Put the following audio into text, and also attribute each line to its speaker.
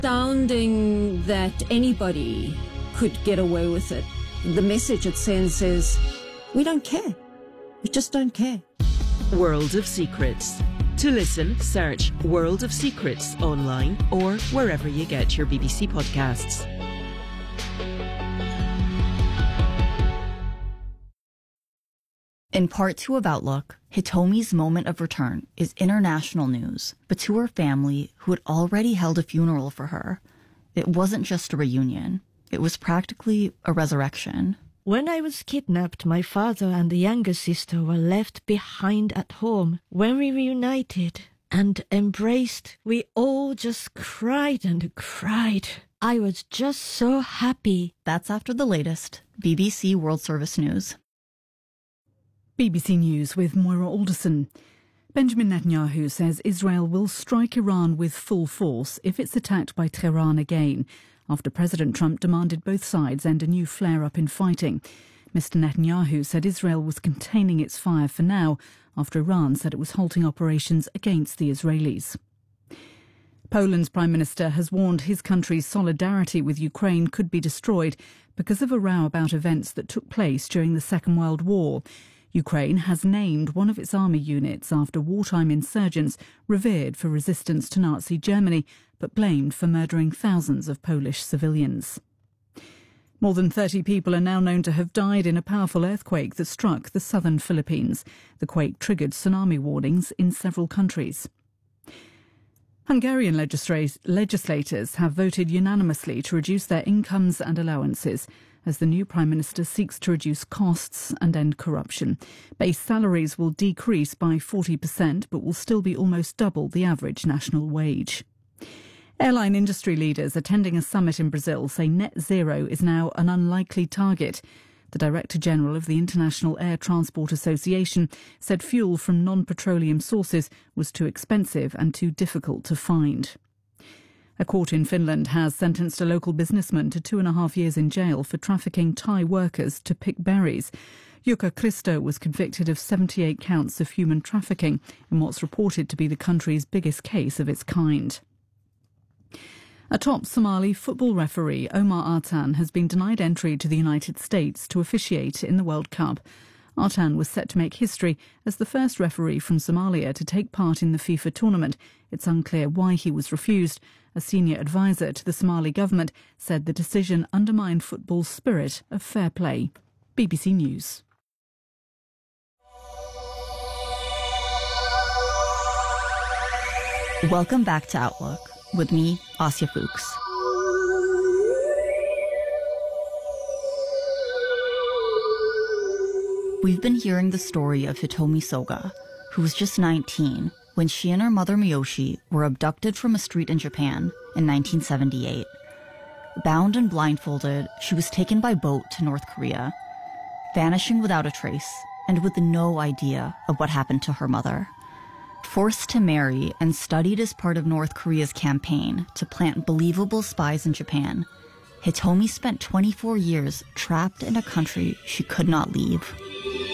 Speaker 1: astounding that anybody could get away with it. The message it sends is, we don't care. We just don't care.
Speaker 2: World of Secrets. To listen, search World of Secrets online or wherever you get your BBC podcasts.
Speaker 3: In part 2 of Outlook, Hitomi's moment of return is international news, but to her family, who had already held a funeral for her, it wasn't just a reunion. It was practically a resurrection.
Speaker 4: When I was kidnapped, my father and the younger sister were left behind at home. When we reunited and embraced, we all just cried and cried. I was just so happy.
Speaker 3: That's after the latest BBC World Service News.
Speaker 5: BBC News with Moira Alderson. Benjamin Netanyahu says Israel will strike Iran with full force if it's attacked by Tehran again, after President Trump demanded both sides end a new flare-up in fighting. Mr. Netanyahu said Israel was containing its fire for now, after Iran said it was halting operations against the Israelis. Poland's Prime Minister has warned his country's solidarity with Ukraine could be destroyed because of a row about events that took place during the Second World War. Ukraine has named one of its army units after wartime insurgents revered for resistance to Nazi Germany, but blamed for murdering thousands of Polish civilians. More than 30 people are now known to have died in a powerful earthquake that struck the southern Philippines. The quake triggered tsunami warnings in several countries. Hungarian legislators have voted unanimously to reduce their incomes and allowances as the new Prime Minister seeks to reduce costs and end corruption. Base salaries will decrease by 40%, but will still be almost double the average national wage. Airline industry leaders attending a summit in Brazil say net zero is now an unlikely target. The Director General of the International Air Transport Association said fuel from non-petroleum sources was too expensive and too difficult to find. A court in Finland has sentenced a local businessman to 2.5 years in jail for trafficking Thai workers to pick berries. Jukka Christo was convicted of 78 counts of human trafficking in what's reported to be the country's biggest case of its kind. A top Somali football referee, Omar Artan, has been denied entry to the United States to officiate in the World Cup. Artan was set to make history as the first referee from Somalia to take part in the FIFA tournament. It's unclear why he was refused. A senior advisor to the Somali government said the decision undermined football's spirit of fair play. BBC News.
Speaker 3: Welcome back to Outlook with me, Asya Fuchs. We've been hearing the story of Hitomi Soga, who was just 19 when she and her mother Miyoshi were abducted from a street in Japan in 1978. Bound and blindfolded, she was taken by boat to North Korea, vanishing without a trace and with no idea of what happened to her mother. Forced to marry and studied as part of North Korea's campaign to plant believable spies in Japan, Hitomi spent 24 years trapped in a country she could not leave.